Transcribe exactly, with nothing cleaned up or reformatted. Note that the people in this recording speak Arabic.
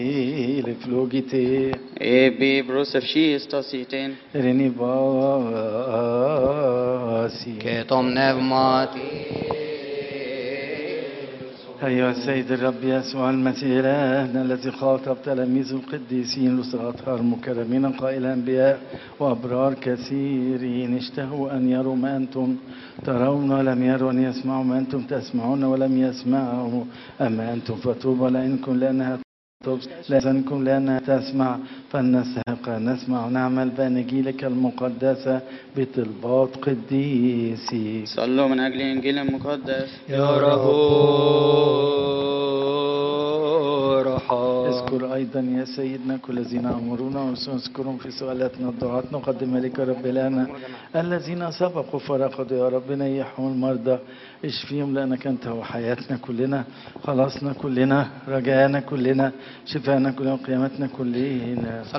Flugite Ebi brosefshi stasiten. Renivasi Ketom nevmati. أيها السيد الرب يسوع المسيح إلهنا الذي خاطب تلاميذ القديسين لصغاتها المكرمين قائلا أنبياء وأبرار كثيرين اشتهوا أن يروا ما أنتم ترون ولم يروا، أن يسمعوا ما أنتم تسمعون ولم يسمعوا. أما أنتم فطوبى لأنكم لأنها لأنكم لأنها تسمع فلنستحق أن نسمع ونعمل بأناجيلك المقدسة بطلبات قديسي. صلوا من أجل إنجيل المقدس. يا رحا اذكر أيضا يا سيدنا كل الذين أمرونا ونذكرهم في سؤالاتنا الدعاء نقدم لك رب لنا الذين سبقوا فرقدوا. يا رب نيحهم المرضى اشفيهم لأنك أنت هو حياتنا كلنا، خلاصنا كلنا، رجاءنا كلنا، شفانا كلنا، وقيامتنا كلنا.